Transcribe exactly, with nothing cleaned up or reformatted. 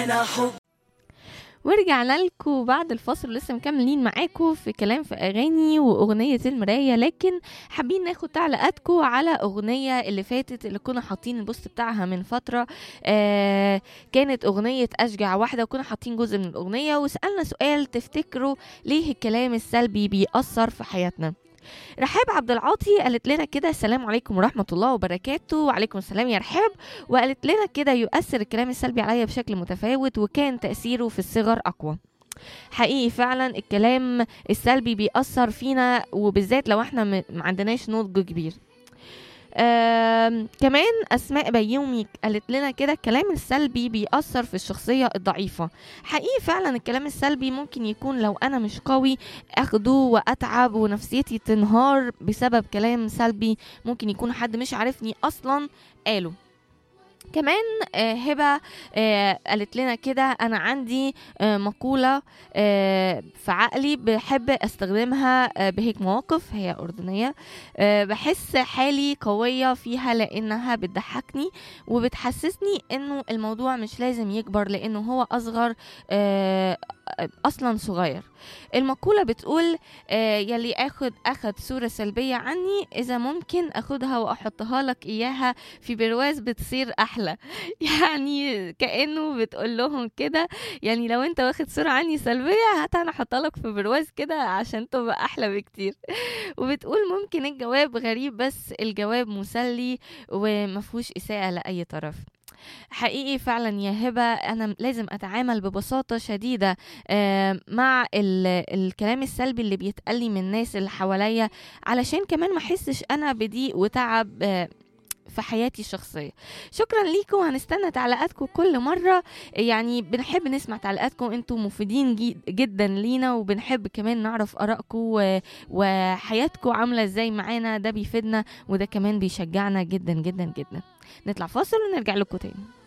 أنا حب. ورجعنا لكم بعد الفاصل، لسه مكملين معاكم في كلام في اغاني واغنيه المرايه، لكن حابين ناخد تعليقاتكم على اغنيه اللي فاتت اللي كنا حاطين البوست بتاعها من فتره. آه كانت اغنيه اشجع واحده، وكنا حاطين جزء من الاغنيه وسالنا سؤال: تفتكروا ليه الكلام السلبي بيأثر في حياتنا؟ رحاب عبد العاطي قالت لنا كده: السلام عليكم ورحمة الله وبركاته. وعليكم السلام يا رحاب. وقالت لنا كده: يؤثر الكلام السلبي عليا بشكل متفاوت، وكان تأثيره في الصغر أقوى. حقيقي فعلا الكلام السلبي بيأثر فينا، وبالذات لو احنا ما عندناش نضج كبير. آم كمان أسماء بيومي قالت لنا كده: الكلام السلبي بيأثر في الشخصية الضعيفة. حقيقي فعلا الكلام السلبي ممكن يكون لو أنا مش قوي أخده وأتعب ونفسيتي تنهار بسبب كلام سلبي ممكن يكون حد مش عارفني أصلا قاله. كمان آه هبة آه قالت لنا كده: أنا عندي آه مقولة آه في عقلي بحب أستخدمها آه بهيك مواقف. هي أردنية. آه بحس حالي قوية فيها لأنها بتضحكني وبتحسسني إنه الموضوع مش لازم يكبر لأنه هو أصغر آه أصلا صغير. المقولة بتقول: آه يلي أخد أخد صورة سلبية عني، إذا ممكن أخدها وأحطها لك إياها في برواز بتصير أحلى. يعني كأنه بتقول لهم كده: يعني لو أنت واخد صورة عني سلبية، هات أنا أحطها لك في برواز كده عشان تبقى أحلى بكتير. وبتقول: ممكن الجواب غريب بس الجواب مسلي ومفهوش إساءة لأي طرف. حقيقي فعلا يا هبة أنا لازم أتعامل ببساطة شديدة مع الكلام السلبي اللي بيتقلي من الناس اللي حواليا، علشان كمان ما أحسش أنا بضيق وتعب في حياتي الشخصية. شكرا ليكم، هنستنى تعليقاتكم كل مرة. يعني بنحب نسمع تعليقاتكم، انتم مفيدين جدا لينا، وبنحب كمان نعرف آرائكم وحياتكم عاملة ازاي معانا. ده بيفيدنا وده كمان بيشجعنا جدا جدا جدا. نطلع فاصل ونرجع لكم تاني.